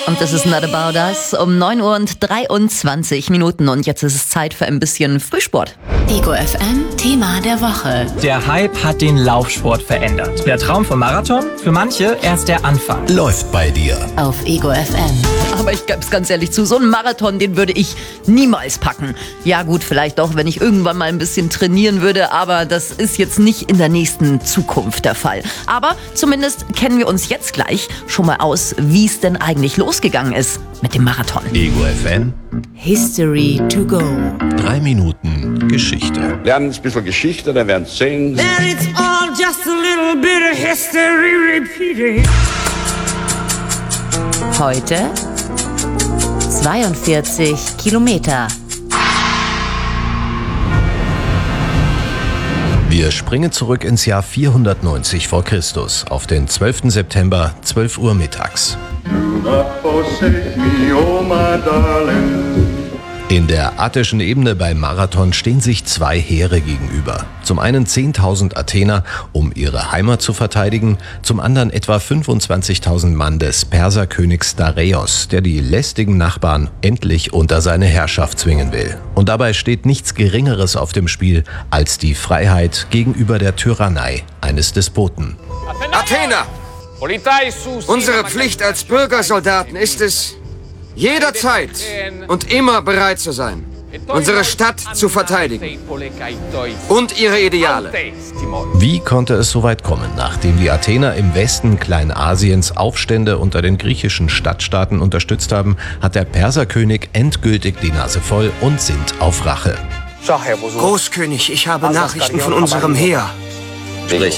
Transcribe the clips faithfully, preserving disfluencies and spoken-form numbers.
Und das ist Not About Us um neun Uhr und dreiundzwanzig Minuten. Und jetzt ist es Zeit für ein bisschen Frühsport. Ego F M, Thema der Woche. Der Hype hat den Laufsport verändert. Der Traum vom Marathon? Für manche erst der Anfang. Läuft bei dir. Auf Ego F M. Aber ich gebe es ganz ehrlich zu, so einen Marathon, den würde ich niemals packen. Ja gut, vielleicht doch, wenn ich irgendwann mal ein bisschen trainieren würde, aber das ist jetzt nicht in der nächsten Zukunft der Fall. Aber zumindest kennen wir uns jetzt gleich schon mal aus, wie es denn eigentlich losgegangen ist mit dem Marathon. Ego F M. History to go. Drei Minuten Geschichte. Lernen ein bisschen Geschichte, dann werden Sie sehen. Then it's all just a little bit of history repeating. Heute zweiundvierzig Kilometer. Wir springen zurück ins Jahr vierhundertneunzig vor Christus, auf den zwölften September, zwölf Uhr mittags. In der attischen Ebene bei Marathon stehen sich zwei Heere gegenüber. Zum einen zehntausend Athener, um ihre Heimat zu verteidigen, zum anderen etwa fünfundzwanzigtausend Mann des Perserkönigs Dareios, der die lästigen Nachbarn endlich unter seine Herrschaft zwingen will. Und dabei steht nichts Geringeres auf dem Spiel als die Freiheit gegenüber der Tyrannei eines Despoten. Athener! Unsere Pflicht als Bürgersoldaten ist es, jederzeit und immer bereit zu sein, unsere Stadt zu verteidigen und ihre Ideale. Wie konnte es so weit kommen? Nachdem die Athener im Westen Kleinasiens Aufstände unter den griechischen Stadtstaaten unterstützt haben, hat der Perserkönig endgültig die Nase voll und sinnt auf Rache. Großkönig, ich habe Nachrichten von unserem Heer. Sprich.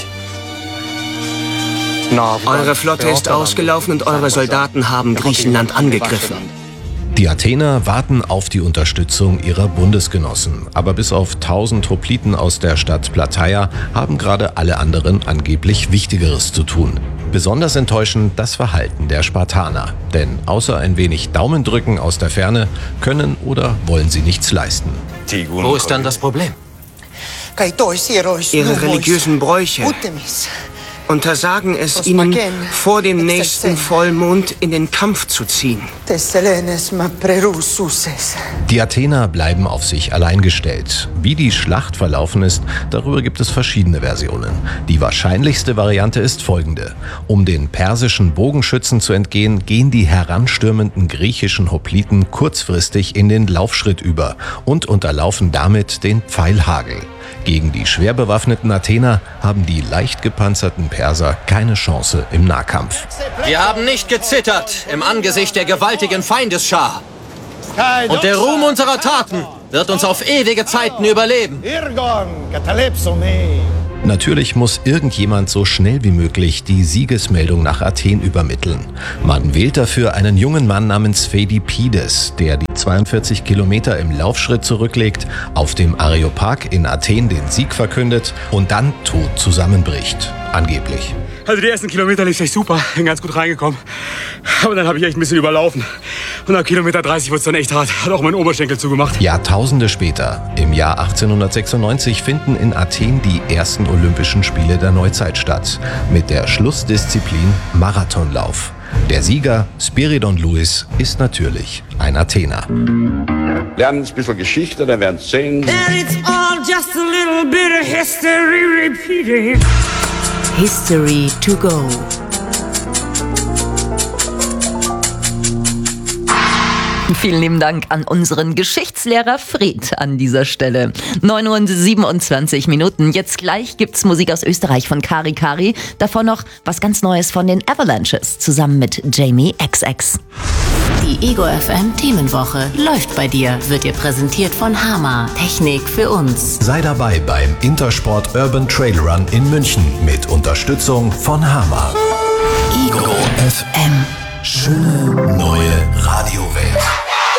Eure Flotte ist ausgelaufen und eure Soldaten haben Griechenland angegriffen. Die Athener warten auf die Unterstützung ihrer Bundesgenossen. Aber bis auf tausend Hopliten aus der Stadt Plataea haben gerade alle anderen angeblich Wichtigeres zu tun. Besonders enttäuschend das Verhalten der Spartaner. Denn außer ein wenig Daumendrücken aus der Ferne können oder wollen sie nichts leisten. Wo ist dann das Problem? Ihre religiösen Bräuche untersagen es ihnen, vor dem nächsten Vollmond in den Kampf zu ziehen. Die Athener bleiben auf sich allein gestellt. Wie die Schlacht verlaufen ist, darüber gibt es verschiedene Versionen. Die wahrscheinlichste Variante ist folgende. Um den persischen Bogenschützen zu entgehen, gehen die heranstürmenden griechischen Hopliten kurzfristig in den Laufschritt über und unterlaufen damit den Pfeilhagel. Gegen die schwer bewaffneten Athener haben die leicht gepanzerten Perser keine Chance im Nahkampf. Wir haben nicht gezittert im Angesicht der gewaltigen Feindesschar. Und der Ruhm unserer Taten wird uns auf ewige Zeiten überleben. Natürlich muss irgendjemand so schnell wie möglich die Siegesmeldung nach Athen übermitteln. Man wählt dafür einen jungen Mann namens Phedippides, der die zweiundvierzig Kilometer im Laufschritt zurücklegt, auf dem Areopag in Athen den Sieg verkündet und dann tot zusammenbricht. Angeblich. Also die ersten Kilometer lief echt super, bin ganz gut reingekommen. Aber dann habe ich echt ein bisschen überlaufen. Und ab Kilometer dreißig wurde es dann echt hart. Hat auch meinen Oberschenkel zugemacht. Jahrtausende später, im Jahr achtzehnhundertsechsundneunzig, finden in Athen die ersten Olympischen Spiele der Neuzeit statt. Mit der Schlussdisziplin Marathonlauf. Der Sieger, Spiridon Louis, ist natürlich ein Athener. Lernen ein bisschen Geschichte, dann werden Sie sehen. Then it's all just a little bit of history repeating. History to go. Vielen lieben Dank an unseren Geschichtslehrer Fred an dieser Stelle. neun Uhr und siebenundzwanzig Minuten. Jetzt gleich gibt's Musik aus Österreich von Kari Kari. Davor noch was ganz Neues von den Avalanches zusammen mit Jamie X X. Die Ego F M Themenwoche läuft bei dir, wird dir präsentiert von Hama. Technik für uns. Sei dabei beim Intersport Urban Trail Run in München mit Unterstützung von Hama. Ego F M. Schöne neue Radiowelt.